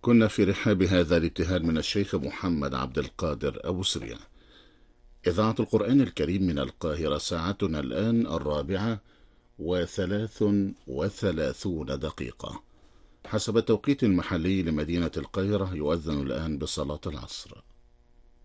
كنا في رحاب هذا الابتهال من الشيخ محمد عبد القادر أبو سريع. إذاعة القرآن الكريم من القاهرة، ساعتنا الآن 4:33 حسب التوقيت المحلي لمدينة القاهرة. يؤذن الآن بصلاة العصر.